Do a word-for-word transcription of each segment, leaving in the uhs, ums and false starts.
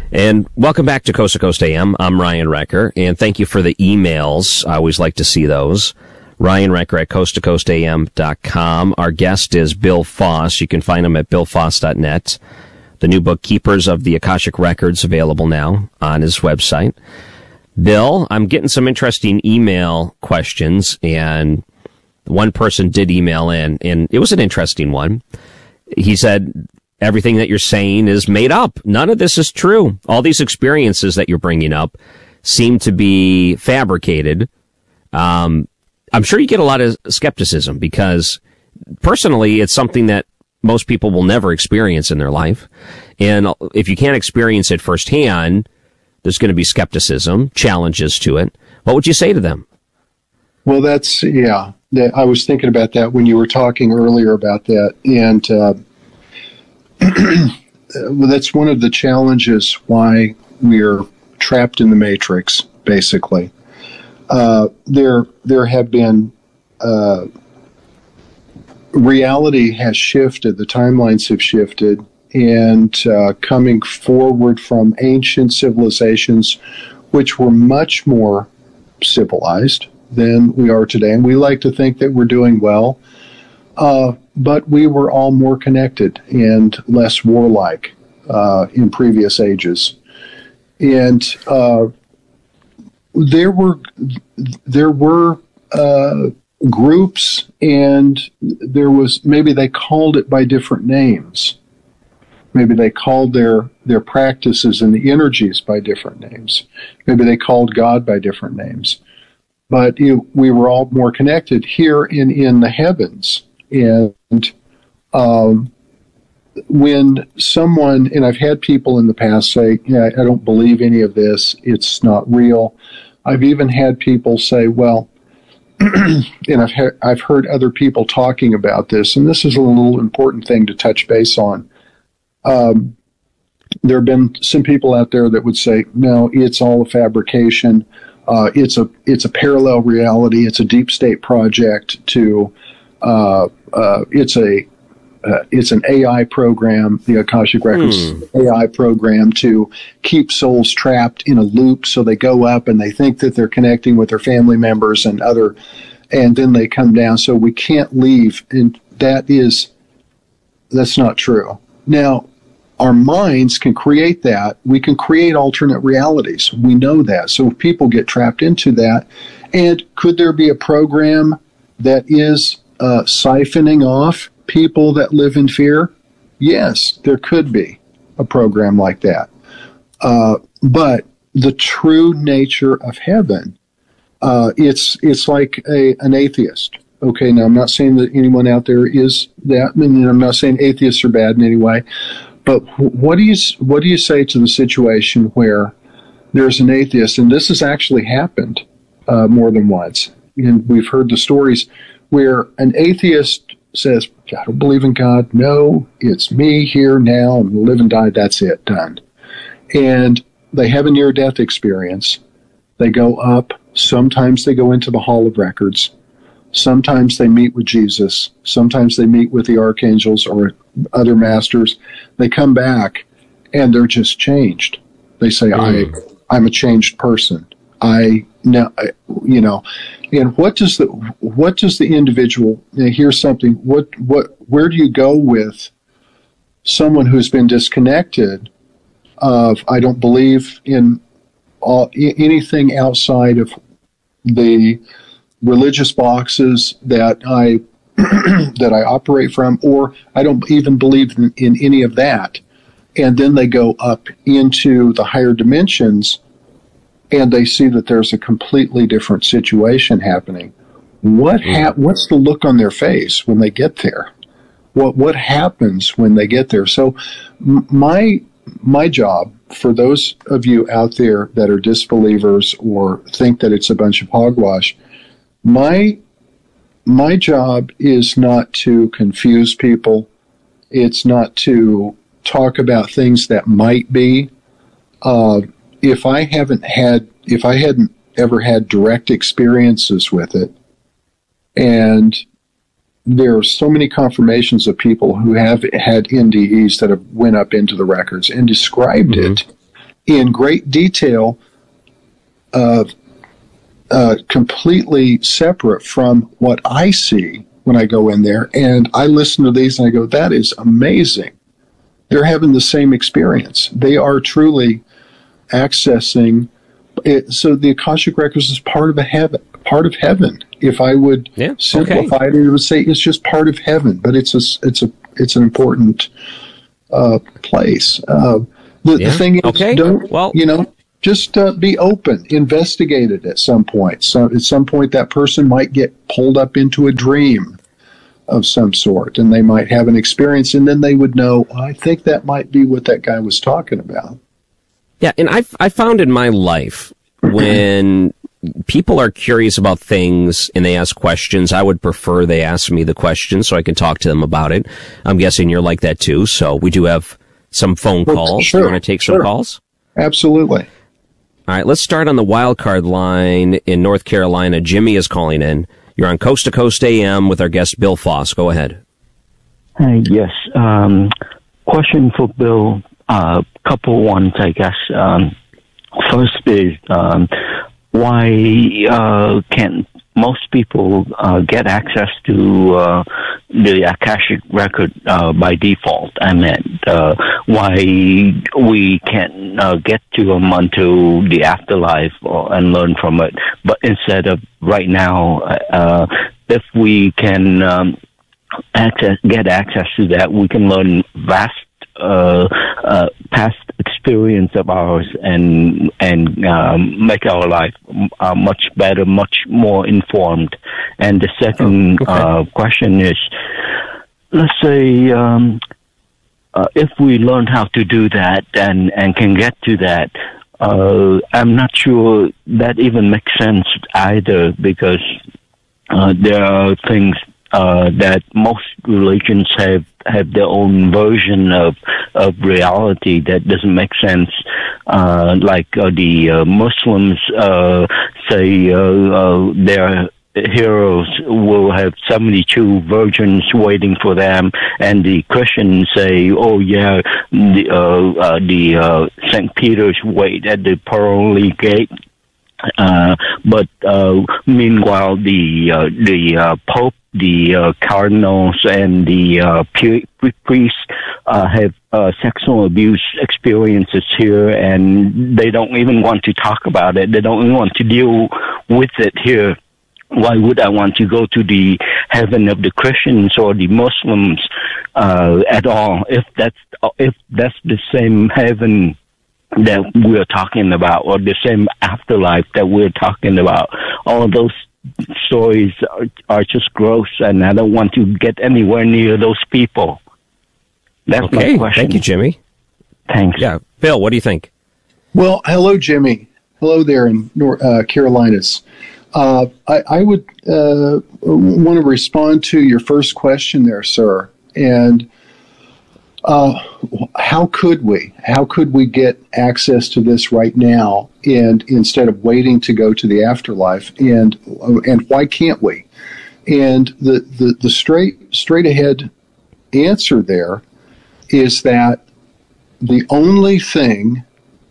And welcome back to Coast to Coast A M. I'm Ryan Wrecker, and thank you for the emails. I always like to see those. Ryan Wrecker at coast to coast a m dot com. Our guest is Bill Foss. You can find him at bill foss dot net. The new book, Keepers of the Akashic Records, available now on his website. Bill, I'm getting some interesting email questions, and one person did email in, and it was an interesting one. He said, everything that you're saying is made up. None of this is true. All these experiences that you're bringing up seem to be fabricated. Um, I'm sure you get a lot of skepticism because personally, it's something that most people will never experience in their life. And if you can't experience it firsthand, there's going to be skepticism, challenges to it. What would you say to them? Well, that's, yeah, I was thinking about that when you were talking earlier about that. And, uh, well, that's one of the challenges why we're trapped in the matrix, basically. Uh, there, there have been, uh, reality has shifted, the timelines have shifted, and uh, coming forward from ancient civilizations, which were much more civilized than we are today. And we like to think that we're doing well. Uh, but we were all more connected and less warlike uh, in previous ages. And uh, there were there were uh, groups, and there was, maybe they called it by different names. Maybe they called their their practices and the energies by different names. Maybe they called God by different names. But you know, we were all more connected here in, in the heavens. And um, when someone, and I've had people in the past say, yeah, I don't believe any of this, it's not real. I've even had people say, well, and I've, he- I've heard other people talking about this, and this is a little important thing to touch base on. Um, there have been some people out there that would say, no, it's all a fabrication. Uh, it's a it's a parallel reality. It's a deep state project to uh, uh, it's a uh, it's an A I program, the Akashic Records mm. A I program to keep souls trapped in a loop, so they go up and they think that they're connecting with their family members and other, and then they come down. So we can't leave, and that is that's not true. Now, our minds can create that. We can create alternate realities. We know that. So if people get trapped into that, and could there be a program that is uh, siphoning off people that live in fear? Yes, there could be a program like that. Uh, but the true nature of heaven, uh, it's it's like a, an atheist. Okay, now I'm not saying that anyone out there is that, and I'm not saying atheists are bad in any way. But what do you what do you say to the situation where there's an atheist, and this has actually happened uh, more than once, and we've heard the stories where an atheist says, I don't believe in God. No, it's me here now. I'm going to live and die. That's it. Done. And they have a near-death experience. They go up. Sometimes they go into the Hall of Records. Sometimes they meet with Jesus. Sometimes they meet with the archangels or other masters. They come back, and they're just changed. They say, mm. I, I'm a changed person. I now, you know, and what does the what does the individual? Here's something. What what? Where do you go with someone who's been disconnected? Of I don't believe in all, anything outside of the religious boxes that I that I operate from, or I don't even believe in, in any of that. And then they go up into the higher dimensions, and they see that there's a completely different situation happening. What ha- What's the look on their face when they get there? What what happens when they get there? So m- my my job for those of you out there that are disbelievers or think that it's a bunch of hogwash, my my job is not to confuse people. It's not to talk about things that might be. Uh, if I haven't had, if I hadn't ever had direct experiences with it, and there are so many confirmations of people who have had N D Es that have went up into the records and described mm-hmm. it in great detail, uh, uh, completely separate from what I see when I go in there. And I listen to these and I go, that is amazing. They're having the same experience. They are truly accessing it. So the Akashic Records is part of a heaven, part of heaven. If I would yeah, simplify okay. it, it would say it's just part of heaven, but it's a, it's a, it's an important uh, place. Uh, the, yeah. the thing is, okay. don't, well, you know, just uh, be open, investigate it at some point. So at some point that person might get pulled up into a dream of some sort, and they might have an experience, and then they would know, I think that might be what that guy was talking about. Yeah, and I've, I found in my life, when people are curious about things and they ask questions, I would prefer they ask me the question so I can talk to them about it. I'm guessing you're like that too, so we do have some phone calls. Well, sure, you want to take some sure. calls? Absolutely. All right, let's start on the wild card line in North Carolina. Jimmy is calling in. You're on Coast to Coast A M with our guest, Bill Foss. Go ahead. Hey, yes. Um, question for Bill. Uh, couple ones, I guess. Um, first is, um, why uh, can't most people uh, get access to uh, the Akashic Record uh, by default? I meant, uh, why we can't uh, get to them until the afterlife or, and learn from it, but instead of right now, uh, if we can um, access, get access to that, we can learn vast uh, uh, past experience of ours and and um, make our life uh, much better, much more informed. And the second okay. uh, question is, let's say um, uh, if we learn how to do that and, and can get to that, uh, I'm not sure that even makes sense either, because uh, there are things uh, that most religions have have their own version of of reality that doesn't make sense. Uh, like uh, the uh, Muslims uh, say uh, uh, their heroes will have seventy-two virgins waiting for them, and the Christians say, "Oh yeah, the uh, uh, the uh, Saint Peter's wait at the pearly gate." Uh, but uh, meanwhile, the uh, the uh, Pope, the uh, cardinals, and the uh, priests uh, have uh, sexual abuse experiences here, and they don't even want to talk about it. They don't even want to deal with it here. Why would I want to go to the heaven of the Christians or the Muslims uh, at all if that's if that's the same heaven that we're talking about, or the same afterlife that we're talking about? All of those stories are, are just gross, and I don't want to get anywhere near those people. That's okay. my question. Thank you, Jimmy. Thanks. Yeah, Bill, what do you think? Well, hello, Jimmy. Hello there in North uh, Carolinas. Uh, I, I would uh, want to respond to your first question there, sir. And Uh, how could we? How could we get access to this right now, and instead of waiting to go to the afterlife? And and why can't we? And the, the, the straight straight ahead answer there is that the only thing,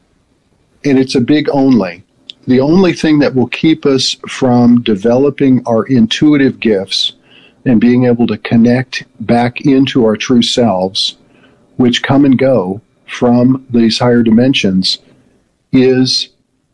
and it's a big only, the only thing that will keep us from developing our intuitive gifts and being able to connect back into our true selves, which come and go from these higher dimensions, is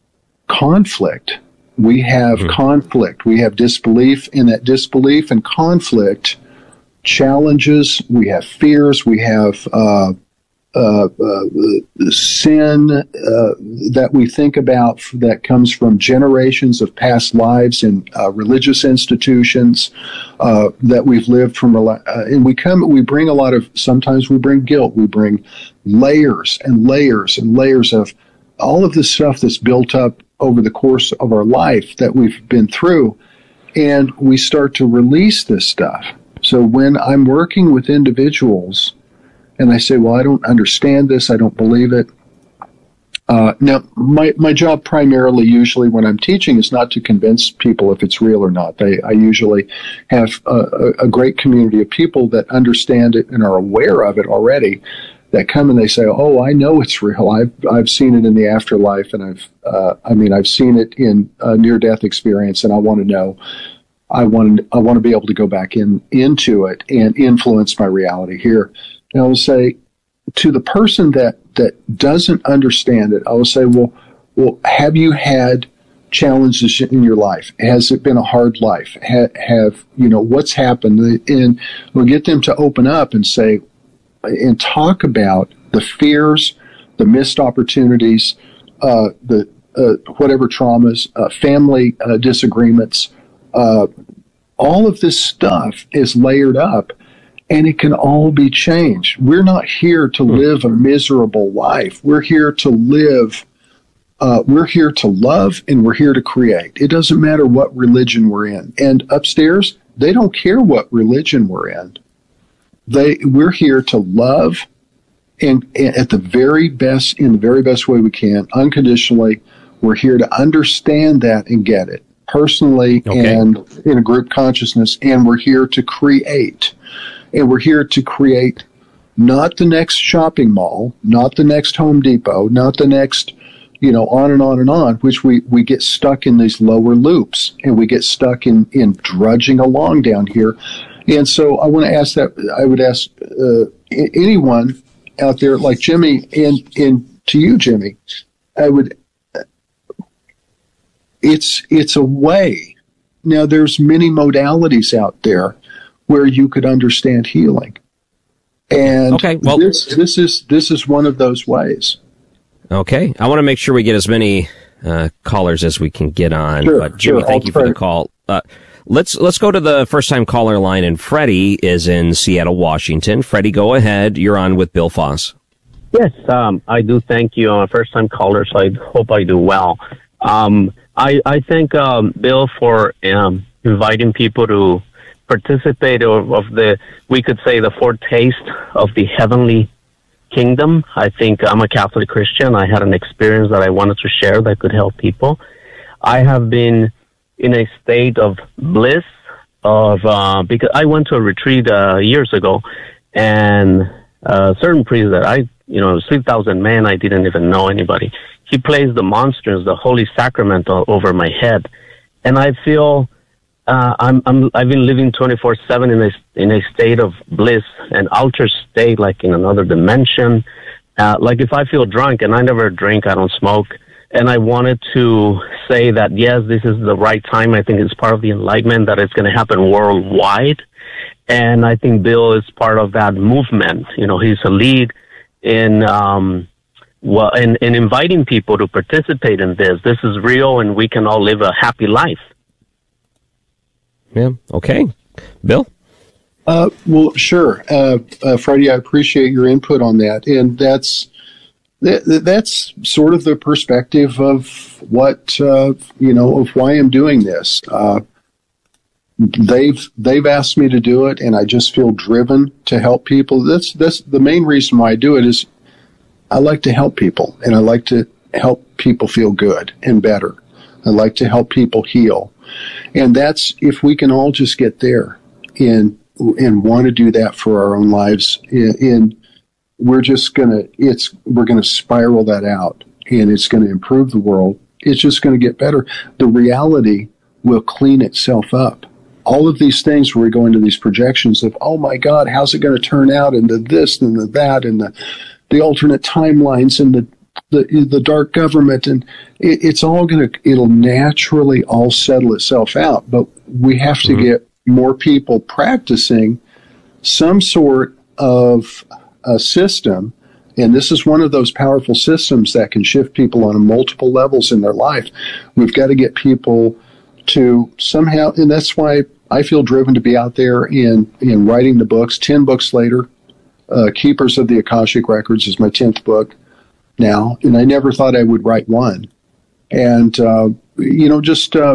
conflict. We have mm-hmm. conflict. We have disbelief, and that disbelief and conflict challenges. We have fears. We have uh, uh, uh, sin uh, that we think about that comes from generations of past lives in uh, religious institutions uh, that we've lived from. Uh, and we come, we bring a lot of. Sometimes we bring guilt. We bring layers and layers and layers of all of this stuff that's built up over the course of our life that we've been through, and we start to release this stuff. So when I'm working with individuals and they say, well, I don't understand this, I don't believe it. Uh, now, my, my job primarily, usually when I'm teaching, is not to convince people if it's real or not. They, I usually have a, a great community of people that understand it and are aware of it already. that come and they say, "Oh, I know it's real. I've I've seen it in the afterlife, and I've uh, I mean I've seen it in a near-death experience, and I want to know. I want I want to be able to go back in into it and influence my reality here." And I will say to the person that that doesn't understand it, I will say, "Well, well, have you had challenges in your life? Has it been a hard life? Ha- have you know what's happened?" And we'll get them to open up and say, and talk about the fears, the missed opportunities, uh, the uh, whatever traumas, uh, family uh, disagreements, uh, all of this stuff is layered up, and it can all be changed. We're not here to live a miserable life. We're here to live. Uh, we're here to love, and we're here to create. It doesn't matter what religion we're in. And upstairs, they don't care what religion we're in. They, we're here to love, and, and at the very best, in the very best way we can, unconditionally. We're here to understand that and get it personally, okay, and in a group consciousness. And we're here to create, and we're here to create not the next shopping mall, not the next Home Depot, not the next, you know, on and on and on, which we, we get stuck in these lower loops, and we get stuck in, in drudging along down here. And so I want to ask that, I would ask uh, anyone out there like Jimmy, and, and to you, Jimmy, I would, it's, it's a way. Now, there's many modalities out there where you could understand healing. And okay, well, this, this is, this is one of those ways. Okay. I want to make sure we get as many uh, callers as we can get on. Sure, but Jimmy, sure, thank I'll you for the call. Uh, Let's let's go to the first time caller line, and Freddie is in Seattle, Washington. Freddie, go ahead. You're on with Bill Foss. Yes, um, I do thank you. I'm a first time caller, so I hope I do well. Um, I I thank um, Bill for um, inviting people to participate of, of the, we could say, the foretaste of the heavenly kingdom. I think I'm a Catholic Christian. I had an experience that I wanted to share that could help people. I have been in a state of bliss of, uh, because I went to a retreat, uh, years ago, and a certain priest that I, you know, three thousand men, I didn't even know anybody. He placed the monsters, the Holy Sacrament over my head. And I feel, uh, I'm, I'm, I've been living twenty-four seven in a, in a state of bliss, an altered state, like in another dimension. Uh, like if I feel drunk, and I never drink, I don't smoke, and I wanted to say that, yes, this is the right time. I think it's part of the enlightenment that it's going to happen worldwide. And I think Bill is part of that movement. You know, he's a lead in, um, well, in, in inviting people to participate in this. This is real, and we can all live a happy life. Yeah. Okay. Bill? Uh, well, sure. Uh, uh, Freddie, I appreciate your input on that. And that's, That's sort of the perspective of what, uh, you know, of why I'm doing this. Uh, they've, they've asked me to do it, and I just feel driven to help people. That's, that's the main reason why I do it is I like to help people, and I like to help people feel good and better. I like to help people heal. And that's, if we can all just get there and, and want to do that for our own lives, in, in we're just going to, it's, we're going to spiral that out, and it's going to improve the world. It's just going to get better. The reality will clean itself up. All of these things where we go into these projections of, oh my God, how's it going to turn out, and the this and the that, and the, the alternate timelines, and the, the, the dark government, and it, it's all going to, it'll naturally all settle itself out. But we have to mm-hmm. get more people practicing some sort of a system, and this is one of those powerful systems that can shift people on multiple levels in their life. We've got to get people to somehow, and that's why I feel driven to be out there in, in writing the books. Ten books later, uh, Keepers of the Akashic Records is my tenth book now, and I never thought I would write one. And, uh, you know, just uh,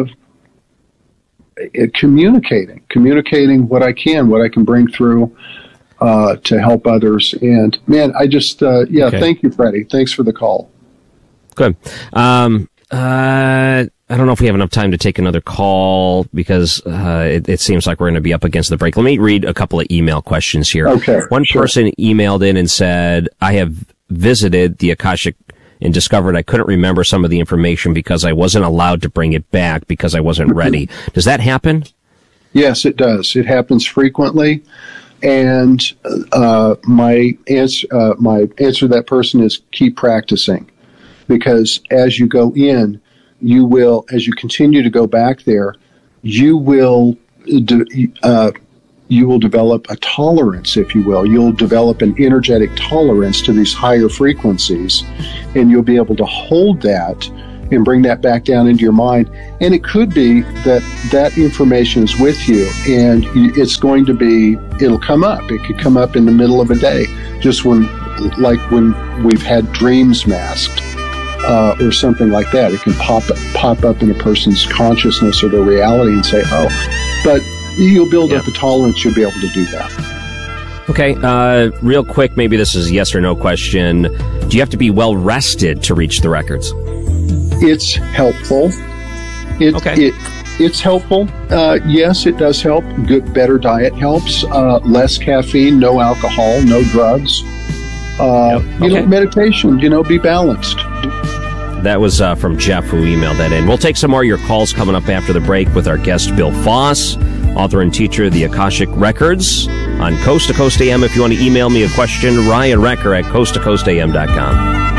communicating, communicating what I can, what I can bring through Uh, to help others. And man, I just, uh, yeah, okay. Thank you, Freddie. Thanks for the call. Good. Um, Uh, I don't know if we have enough time to take another call because uh, it, it seems like we're going to be up against the break. Let me read a couple of email questions here. Okay. One sure. person emailed in and said, I have visited the Akashic and discovered I couldn't remember some of the information because I wasn't allowed to bring it back because I wasn't ready. Does that happen? Yes, it does. It happens frequently. And uh, my answer, uh, my answer to that person is keep practicing. Because as you go in, you will, as you continue to go back there, you will, de- uh, you will develop a tolerance, if you will. You'll develop an energetic tolerance to these higher frequencies, and you'll be able to hold that and bring that back down into your mind. And it could be that that information is with you, and it's going to be, it'll come up. It could come up in the middle of a day, just when, like when we've had dreams masked. Uh, or something like that. It can pop pop up in a person's consciousness or their reality and say, oh, but you'll build yeah. up a tolerance, you'll be able to do that. Okay, uh, real quick, maybe this is a yes or no question. Do you have to be well rested to reach the records? It's helpful. It, okay. It, it's helpful. Uh, yes, it does help. Good, better diet helps. Uh, less caffeine, no alcohol, no drugs. Uh, yep. You okay. know, meditation, you know, be balanced. That was uh, from Jeff, who emailed that in. We'll take some more of your calls coming up after the break with our guest, Bill Foss, author and teacher of the Akashic Records on Coast to Coast A M. If you want to email me a question, Ryan Wrecker at coast to coast a m dot com.